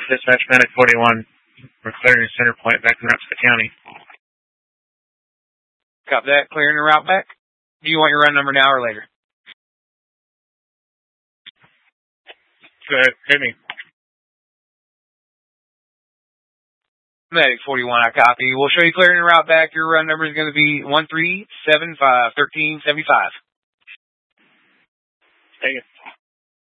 Dispatch Medic 41. We're clearing your center point back in route to the county. Copy that. Clearing the route back. Do you want your run number now or later? Go ahead. Hit me. Medic 41, I copy. We'll show you clearing the route back. Your run number is going to be 1375 1375. Take it.